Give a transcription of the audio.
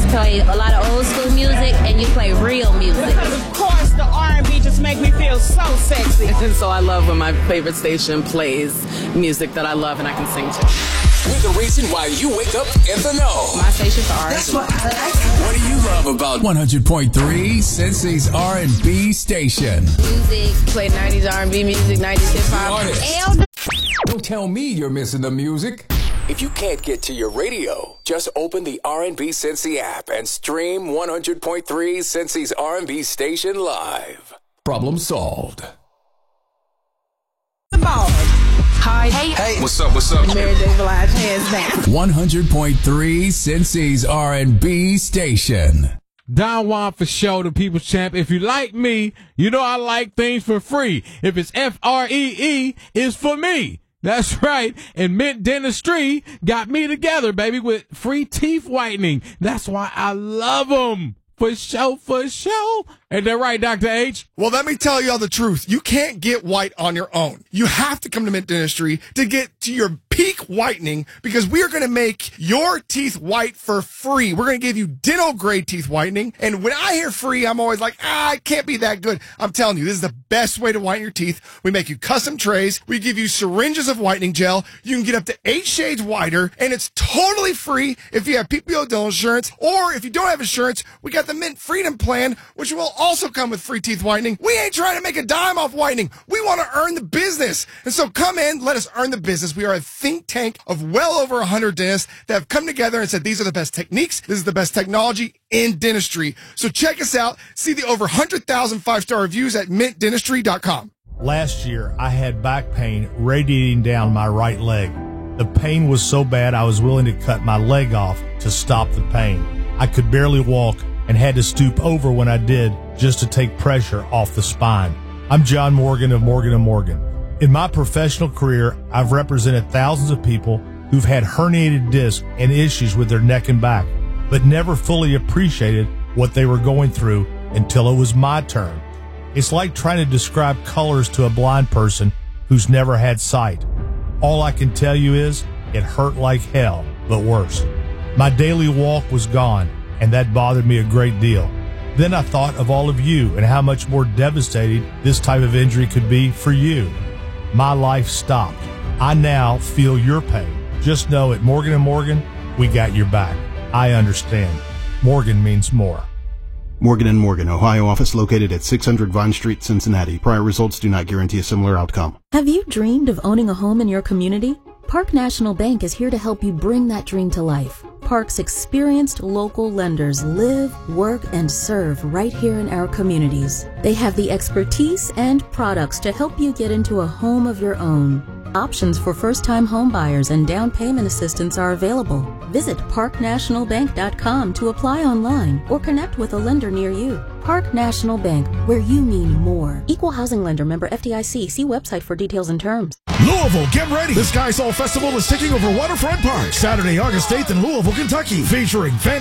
play a lot of old school music, and you play real music. Because of course the R&B just make me feel so sexy. And so I love when my favorite station plays music that I love and I can sing to. We're the reason why you wake up in the know. My station's R&B. That's what do you love about 100.3 Cincy's R&B station? Music, play 90s R&B music, 90s hip-hop. Don't tell me you're missing the music. If you can't get to your radio, just open the R&B Cincy app and stream 100.3 Cincy's R&B station live. Problem solved. The ball. Hi. Hey, what's up? Mary J. Blige, hands down. 100.3 Cincy's R&B station. Don Juan for show, the People's Champ. If you like me, you know I like things for free. If it's Free, it's for me. That's right. And Mint Dentistry got me together, baby, with free teeth whitening. That's why I love them. For show. Ain't that right, Dr. H? Well, let me tell y'all the truth. You can't get white on your own. You have to come to Mint Dentistry to get to your peak whitening, because we are going to make your teeth white for free. We're going to give you dental grade teeth whitening. And when I hear free, I'm always like, it can't be that good. I'm telling you, this is the best way to whiten your teeth. We make you custom trays. We give you syringes of whitening gel. You can get up to 8 shades whiter, and it's totally free if you have PPO dental insurance, or if you don't have insurance, we got the Mint Freedom Plan, which will also come with free teeth whitening. We ain't trying to make a dime off whitening. We want to earn the business. And so come in, let us earn the business. We are a think tank of well over 100 dentists that have come together and said, these are the best techniques. This is the best technology in dentistry. So check us out. See the over 100,000 5-star reviews at mintdentistry.com. Last year, I had back pain radiating down my right leg. The pain was so bad I was willing to cut my leg off to stop the pain. I could barely walk and had to stoop over when I did just to take pressure off the spine. I'm John Morgan of Morgan & Morgan. In my professional career, I've represented thousands of people who've had herniated discs and issues with their neck and back, but never fully appreciated what they were going through until it was my turn. It's like trying to describe colors to a blind person who's never had sight. All I can tell you is it hurt like hell, but worse. My daily walk was gone, and that bothered me a great deal. Then I thought of all of you and how much more devastating this type of injury could be for you. My life stopped. I now feel your pain. Just know at Morgan & Morgan, we got your back. I understand. Morgan means more. Morgan & Morgan, Ohio office located at 600 Vine Street, Cincinnati. Prior results do not guarantee a similar outcome. Have you dreamed of owning a home in your community? Park National Bank is here to help you bring that dream to life. Park's experienced local lenders live, work, and serve right here in our communities. They have the expertise and products to help you get into a home of your own. Options for first-time home buyers and down payment assistance are available. Visit parknationalbank.com to apply online or connect with a lender near you. Park National Bank, where you mean more. Equal housing lender, member FDIC. See website for details and terms. Louisville, get ready. The Sky Soul Festival is taking over Waterfront Park Saturday, August 8th in Louisville, Kentucky, featuring